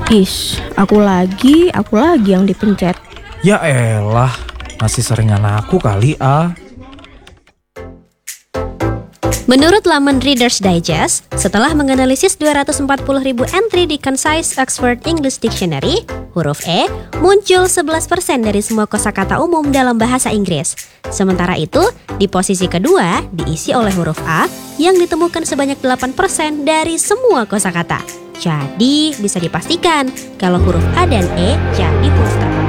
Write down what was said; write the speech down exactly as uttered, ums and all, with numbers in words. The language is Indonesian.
Is, aku lagi, aku lagi yang dipencet. Ya elah, masih seringan aku kali ah. Menurut laman Reader's Digest, setelah menganalisis dua ratus empat puluh ribu entry di Concise Oxford English Dictionary, huruf E muncul sebelas persen dari semua kosakata umum dalam bahasa Inggris. Sementara itu, di posisi kedua diisi oleh huruf A yang ditemukan sebanyak delapan persen dari semua kosakata. Jadi, bisa dipastikan kalau huruf A dan E jadi huruf terbaik.